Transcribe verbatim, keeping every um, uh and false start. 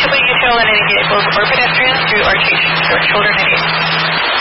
prohibit use of any vehicles or pedestrians through our, ch- our children and youth.